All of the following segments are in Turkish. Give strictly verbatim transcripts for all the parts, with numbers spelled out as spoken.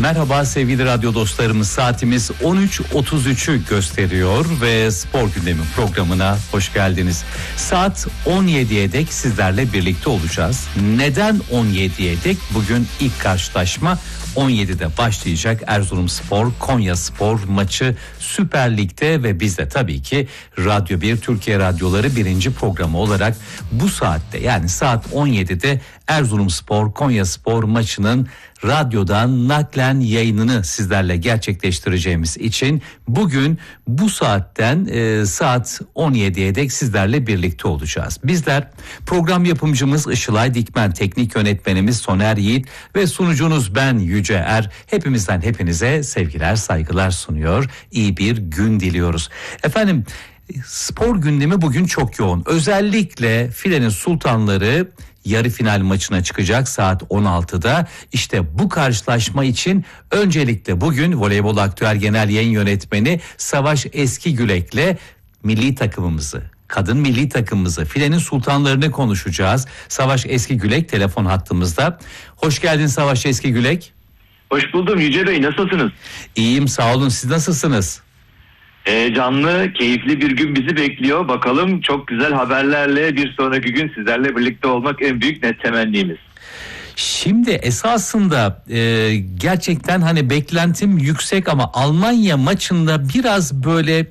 Merhaba sevgili radyo dostlarımız, saatimiz on üç otuz üçü gösteriyor ve Spor Gündemi programına hoş geldiniz. Saat on yediye dek sizlerle birlikte olacağız. Neden on yediye dek? Bugün ilk karşılaşma on yedide başlayacak. Erzurumspor Konyaspor maçı Süper Lig'de ve biz de tabii ki Radyo bir Türkiye Radyoları birinci programı olarak bu saatte, yani saat on yedide Erzurumspor Konyaspor maçının radyodan naklen yayınını sizlerle gerçekleştireceğimiz için bugün bu saatten e, saat on yediye dek sizlerle birlikte olacağız. Bizler program yapımcımız Işılay Dikmen, teknik yönetmenimiz Soner Yiğit ve sunucunuz ben Yüce Er. Hepimizden hepinize sevgiler, saygılar sunuyor. İyi bir gün diliyoruz. Efendim, spor gündemi bugün çok yoğun. Özellikle filenin sultanları yarı final maçına çıkacak saat on altıda. İşte bu karşılaşma için öncelikle bugün Voleybol Aktüel Genel Yayın Yönetmeni Savaş Eskigülek'le milli takımımızı, kadın milli takımımızı, filenin sultanlarını konuşacağız. Savaş Eskigülek telefon hattımızda. Hoş geldin Savaş Eskigülek. Hoş buldum Yüce Bey, nasılsınız? İyiyim, sağ olun, siz nasılsınız? Heyecanlı, keyifli bir gün bizi bekliyor. Bakalım, çok güzel haberlerle bir sonraki gün sizlerle birlikte olmak en büyük net temennimiz. Şimdi esasında e, gerçekten hani beklentim yüksek ama Almanya maçında biraz böyle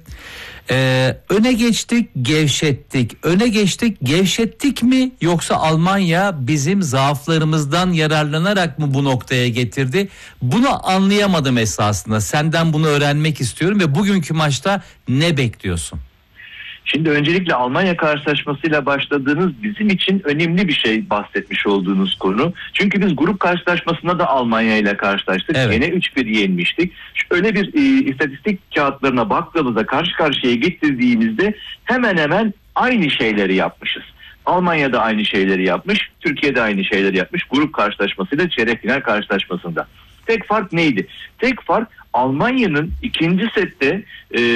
e, öne geçtik, gevşettik. Öne geçtik, gevşettik mi, yoksa Almanya bizim zaaflarımızdan yararlanarak mı bu noktaya getirdi? Bunu anlayamadım esasında. Senden bunu öğrenmek istiyorum ve bugünkü maçta ne bekliyorsun? Şimdi öncelikle Almanya karşılaşmasıyla başladığınız bizim için önemli bir şey, bahsetmiş olduğunuz konu. Çünkü biz grup karşılaşmasında da Almanya ile karşılaştık. Evet. Yine üç bir yenmiştik. Öyle bir e, istatistik kağıtlarına baktığımızda, karşı karşıya getirdiğimizde hemen hemen aynı şeyleri yapmışız. Almanya da aynı şeyleri yapmış, Türkiye de aynı şeyleri yapmış grup karşılaşmasıyla çeyrek final karşılaşmasında. Tek fark neydi? Tek fark Almanya'nın ikinci sette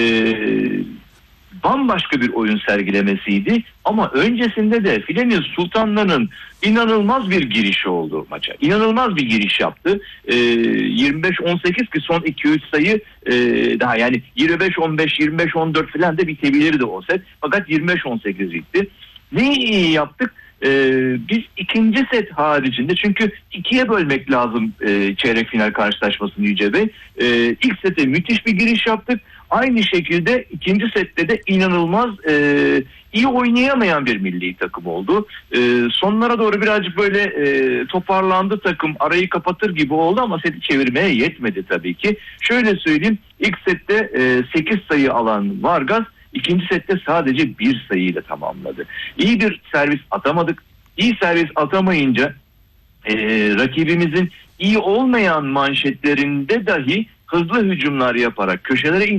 eee bambaşka bir oyun sergilemesiydi ama öncesinde de filenin sultanlarının inanılmaz bir girişi oldu maça. İnanılmaz bir giriş yaptı. Ee, yirmi beş on sekiz ki son iki üç sayı e, daha, yani yirmi beş on beş yirmi beş on dört falan da bitebilirdi o set. Fakat yirmi beş on sekiz bitti. Ne iyi yaptık? Ee, biz ikinci set haricinde, çünkü ikiye bölmek lazım e, çeyrek final karşılaşmasını Yüce Bey. Ee, ilk sete müthiş bir giriş yaptık. Aynı şekilde ikinci sette de inanılmaz e, iyi oynayamayan bir milli takım oldu. E, sonlara doğru birazcık böyle e, toparlandı takım, arayı kapatır gibi oldu ama seti çevirmeye yetmedi tabii ki. Şöyle söyleyeyim, ilk sette e, sekiz sayı alan Vargas ikinci sette sadece bir sayıyla tamamladı. İyi bir servis atamadık. İyi servis atamayınca e, rakibimizin iyi olmayan manşetlerinde dahi hızlı hücumlar yaparak köşelere